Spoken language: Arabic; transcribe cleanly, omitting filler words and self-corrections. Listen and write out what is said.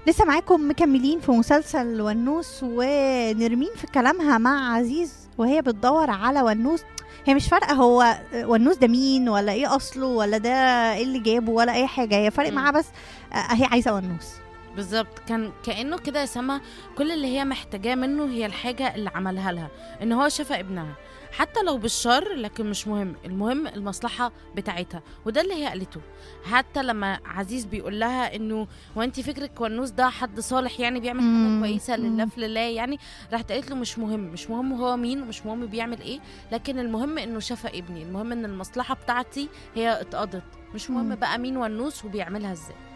لسه معاكم مكملين في مسلسل ونوس، ونرمين في كلامها مع عزيز وهي بتدور على ونوس. هي مش فارقه هو ونوس ده مين ولا ايه اصله ولا ده ايه اللي جابه ولا اي حاجه، هي فارق مم. معاها بس هي عايزه ونوس. بالظبط، كان كأنه كده يا سما كل اللي هي محتاجاه منه هي الحاجة اللي عملها لها، ان هو شفى ابنها حتى لو بالشر، لكن مش مهم، المهم المصلحة بتاعتها. وده اللي هي قالته. حتى لما عزيز بيقول لها انه وانت فكرك ونوس ده حد صالح يعني بيعمل حاجة كويسة لله في لله يعني، راحت قالت له مش مهم هو مين ومش مهم بيعمل ايه، لكن المهم انه شفى ابني، المهم ان المصلحة بتاعتي هي اتقضت، مش مهم مم. بقى مين ونوس وبيعملها ازاي.